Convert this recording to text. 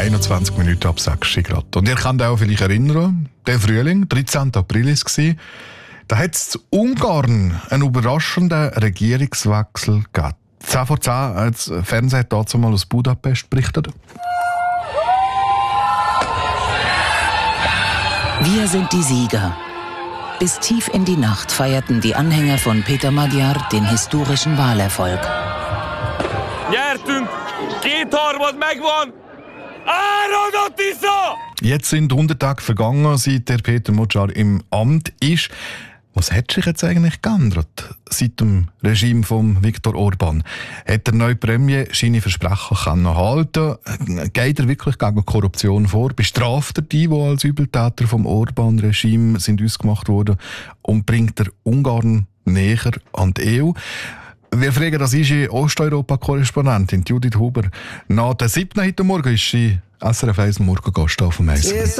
21 Minuten ab 6 Grad. Und ihr könnt euch auch vielleicht erinnern, der Frühling, 13. April war es. Da hat es in Ungarn einen überraschenden Regierungswechsel gegeben. 10 vor 10 hat das Fernsehen dazu mal aus Budapest berichtet. Wir sind die Sieger. Bis tief in die Nacht feierten die Anhänger von Peter Magyar den historischen Wahlerfolg. Nyertünk! 2/3 megvan! Áradott vissza! Jetzt sind 100 Tage vergangen, seit der Peter Magyar im Amt ist. Was hat sich jetzt eigentlich geändert seit dem Regime von Viktor Orbán? Hat der neue Premier seine Versprechen halten können? Geht er wirklich gegen Korruption vor? Bestraft er die als Übeltäter vom Orbán-Regime sind ausgemacht worden? Und bringt er Ungarn näher an die EU? Wir fragen, das ist die Osteuropa-Korrespondentin Judith Huber. Nach der 7. heute Morgen ist sie SRF 1 Morgengast auf dem Eis.